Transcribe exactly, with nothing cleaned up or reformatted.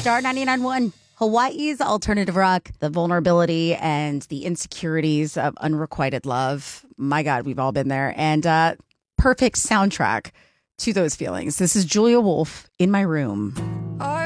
Star ninety-nine point one, Hawaii's alternative rock, the vulnerability and the insecurities of unrequited love. My God, we've all been there. And uh, perfect soundtrack to those feelings. This is Julia Wolf, In My Room.